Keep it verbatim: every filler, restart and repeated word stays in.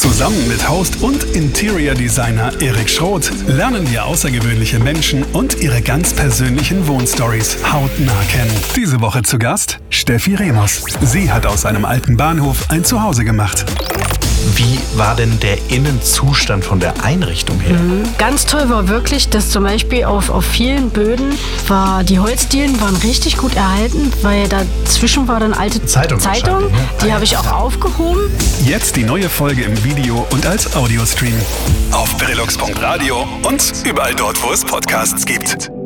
Zusammen mit Host und Interior Designer Erik Schroth lernen wir außergewöhnliche Menschen und ihre ganz persönlichen Wohnstories hautnah kennen. Diese Woche zu Gast Steffi Remos. Sie hat aus einem alten Bahnhof ein Zuhause gemacht. Wie war denn der Innenzustand von der Einrichtung her? Mhm. Ganz toll war wirklich, dass zum Beispiel auf, auf vielen Böden war, die Holzdielen waren richtig gut erhalten, weil dazwischen war dann alte Zeitung. Zeitung. Ne? Die habe ich auch aufgehoben. Jetzt die neue Folge im Video und als Audiostream. Auf Brillux Punkt Radio und überall dort, wo es Podcasts gibt.